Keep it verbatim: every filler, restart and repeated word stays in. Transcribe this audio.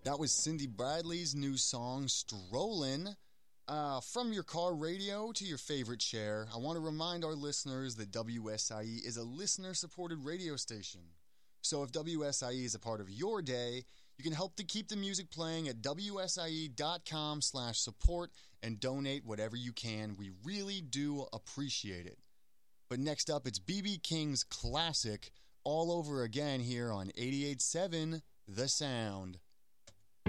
That was Cindy Bradley's new song, Strollin'. Uh, from your car radio to your favorite chair, I want to remind our listeners that W S I E is a listener-supported radio station. So if W S I E is a part of your day, you can help to keep the music playing at W S I E dot com slash support and donate whatever you can. We really do appreciate it. But next up, it's B B King's classic, All Over Again, here on eighty-eight point seven The Sound.